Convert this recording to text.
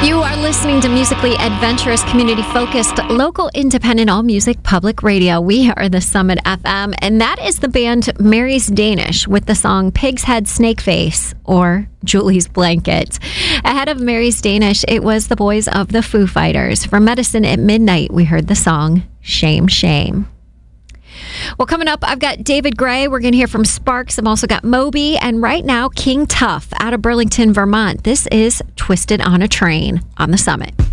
You are listening to musically adventurous, community-focused, local, independent, all-music public radio. We are the Summit FM, and that is the band Mary's Danish with the song Pig's Head Snake Face, or Julie's Blanket. Ahead of Mary's Danish, it was the boys of the Foo Fighters. From Medicine at Midnight, we heard the song Shame, Shame. Well, coming up, I've got David Gray. We're going to hear from Sparks. I've also got Moby. And right now, King Tuff out of Burlington, Vermont. This is Twisted on a Train on the Summit.